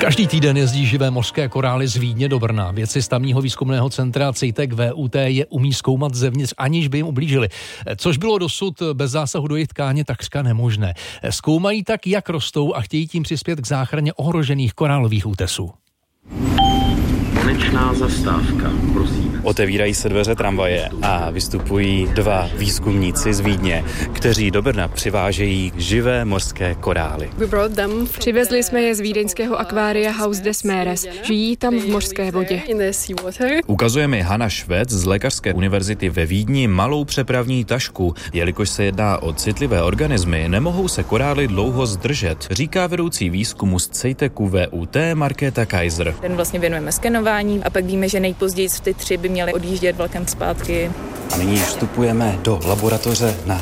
Každý týden jezdí živé mořské korály z Vídně do Brna. Vědci z tamního výzkumného centra CEITEC VUT je umí zkoumat zevnitř, aniž by jim ublížili. Což bylo dosud bez zásahu do jejich tkáně takřka nemožné. Zkoumají tak, jak rostou a chtějí tím přispět k záchraně ohrožených korálových útesů. Konečná zastávka, prosím. Otevírají se dveře tramvaje a vystupují dva výzkumníci z Vídně, kteří do Brna přivážejí živé mořské korály. Přivezli jsme je z vídeňského akvária Haus des Meeres. Žijí tam v mořské vodě. Ukazuje mi Hanna Švec z Lékařské univerzity ve Vídni malou přepravní tašku. Jelikož se jedná o citlivé organismy, nemohou se korály dlouho zdržet, říká vedoucí výzkumu z CEITECu VUT Markéta Kaiser. Ten vlastně věnujeme skenování a pak víme, že nejpozději v ty 3 by měly odjíždět vlakem zpátky. A nyní vstupujeme do laboratoře na